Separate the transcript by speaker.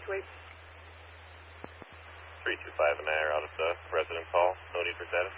Speaker 1: please wait.
Speaker 2: 325 and I are out of the residence hall. No need for status.